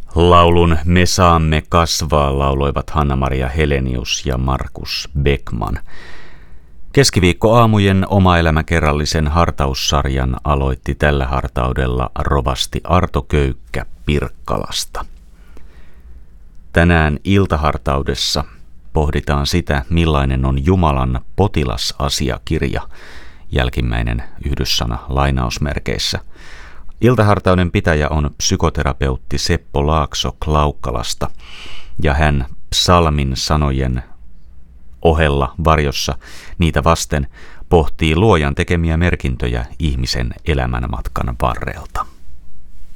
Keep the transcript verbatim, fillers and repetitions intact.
Laulun Me saamme kasvaa lauloivat Hanna-Maria Helenius ja Markus Beckman. Keskiviikkoaamujen omaelämäkerrallisen hartaussarjan aloitti tällä hartaudella rovasti Arto Köykkä Pirkkalasta. Tänään iltahartaudessa pohditaan sitä, millainen on Jumalan potilasasiakirja, jälkimmäinen yhdyssana lainausmerkeissä. Iltahartauden pitäjä on psykoterapeutti Seppo Laakso Klaukkalasta, ja hän psalmin sanojen ohella varjossa niitä vasten pohtii Luojan tekemiä merkintöjä ihmisen elämänmatkan varrelta.